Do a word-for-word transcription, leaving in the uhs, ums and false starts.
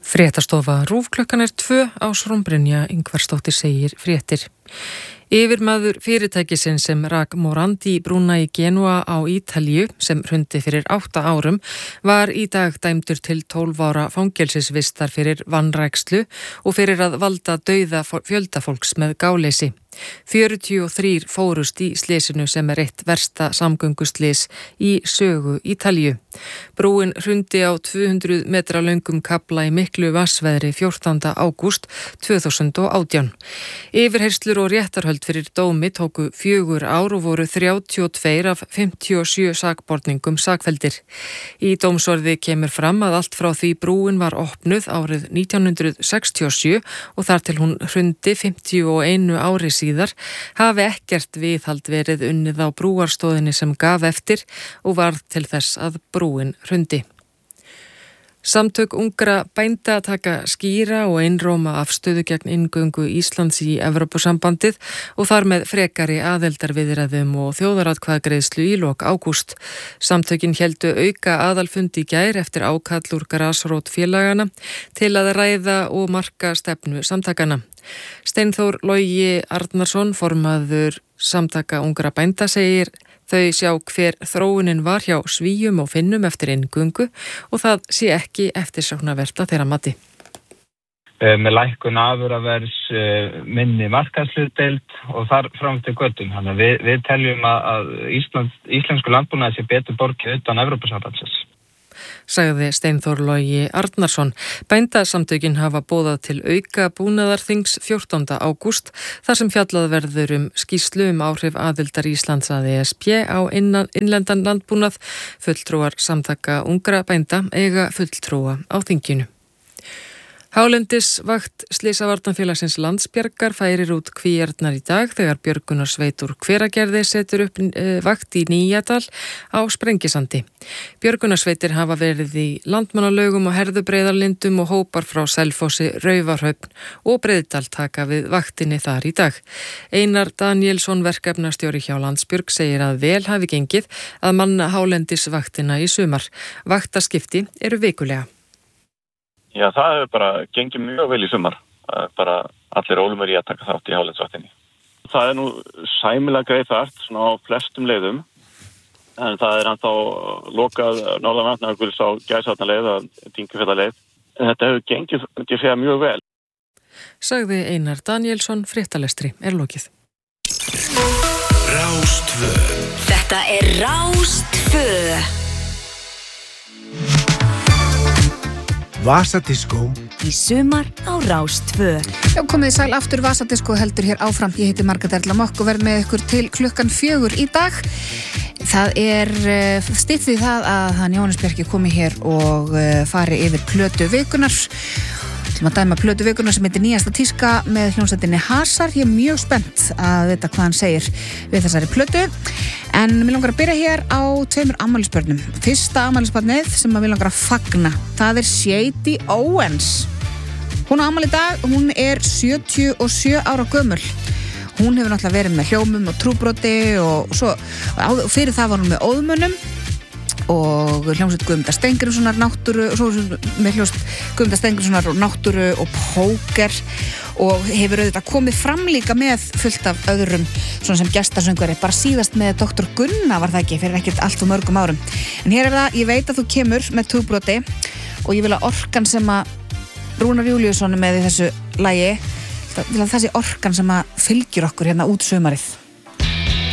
Fréttastofa RÚV klukkan er tvö Ásrún Brynja Ingvarsdóttir segir fréttir. Yfirmaður fyrirtækisins sem rak Morandi brúna í Genúa á Ítalíu sem hrundi fyrir átta árum var í dag dæmdur til tólf ára fangelsisvistar fyrir vanrækslu og fyrir að valda dauða fjöldafólks með gáleysi. fjörutíu og þrír fórust í slysinu sem er eitt versta samgönguslys í sögu Ítalíu. Brúin hrundi á tvö hundruð metra löngum kafla í miklu vatnsveðri fjórtánda ágúst tvö þúsund og átján. Yfirheyrslur og réttarhöld fyrir dómi tóku fjögur ár og voru þrjátíu og tvö af fimmtíu og sjö sakborningum sakfelldir. Í dómsorði kemur fram að allt frá því brúin var opnuð árið nítján hundruð sextíu og sjö og þar til hún hrundi fimmtíu og eitt ári síðar hafi ekkert viðhald verið unnið á brúarstóðinni sem gaf eftir og varð til þess að brúin hrundi. Samtök ungra bænda taka skýra og einróma afstöðu gegn inngöngu Íslands í Evrópusambandið og þar með frekari aðildarviðræðum og þjóðaratkvæðagreiðslu í lok ágúst. Samtökin héldu auka aðalfund í gær eftir ákall úr grasrót félagana til að ræða og marka stefnu samtakana. Steinþór Logi Arnarsson, formaður Samtaka ungra bænda, segir þau sjá hver þróunin var hjá Svíum og Finnum eftir inngöngu og það sé ekki eftirsóknarvert að þeirra mati. Með lækkun afurðaverðs, minni markaðshlutdeild og þar fram til göttum. Þannig að við, við teljum að Ísland, íslensku landbúnaði sé betur borgið utan Evrópusambandsins. Sagði Steinþór Logi Arnarsson. Bændasamtökin hafa boðað til auka búnaðarþings fjórtánda ágúst þar sem fjallað verður um skýrslu um áhrif aðildar Íslands að E S B á innan, innlendan landbúnað. Fulltrúar Samtaka ungra bænda eiga fulltrúa á þinginu. Hálendisvakt Slysavarnarfélagsins Landsbjargar færir út kvíarnar í dag þegar björgunarsveit úr Hveragerði setur upp e, vakt í Nýjadal á Sprengisandi. Björgunarsveitir hafa verið í Landmannalaugum og Herðubreiðarlindum og hópar frá Selfossi, Raufarhöfn og Breiðdal taka við vaktinni þar í dag. Einar Danielsson, verkefnastjóri hjá Landsbjörg, segir að vel hafi gengið að manna hálendisvaktina í sumar. Vaktaskipti eru vikulega. Já, það hefur bara gengið mjög vel í sumar. Bara allir ólumur í að taka þátt í hálendisvaktinni. Það er nú sæmilega greið þart, svona á flestum leiðum. En það er ennþá lokað norðan Vatnajökuls á Gæsavatnaleið, Dingafjallaleið. Þetta hefur gengið, gengið fyrir mjög vel. Sagði Einar Danielsson, fréttalestri er lokið. Rástvö. Þetta er Rástvö. Vasadiskó í sumar á Rástvö. Já, komið í sæl aftur. Vasadiskó heldur hér áfram. Ég heiti Margrét Erla Mokk og verð með ykkur til klukkan fjögur í dag. Það er uh, stytt því það að hann Jóhannes Bjarki komi hér og uh, fari yfir plötu vikunar. Við ætlum að dæma plötu vikunar sem heitir Nýjasta tíska með hljómsveitinni Hasar. Ég er mjög spennt að vita hvað hann segir við þessari plötu. En mér langar að byrja hér á tveimur afmælisbörnum. Fyrsta afmælisbarnið sem mér langar að fagna, það er Shady Owens. Hún á afmæli í dag, hún er sjötíu og sjö ára gömul. Hún hefur náttúrulega verið með hljómum og trúbroti og svo, fyrir það var hún með óðmönnum og hljómsveit Guðmundar Steingrímssonar náttúru og svo með hljómsveit Guðmundar Steingrímssonar og náttúru og póker og hefur auðvitað komið fram líka með fullt af öðrum svona sem gestasöngvari, bara síðast með doktor Gunna var það ekki fyrir ekkert allt og mörgum árum. En hér er það, ég veit að þú kemur með trúbroti og ég vil að orkan sem að Rúnar Júlíusson er með í þessu lagi, vil að þessi orkan sem að fylgjur okkur hérna út sumarið.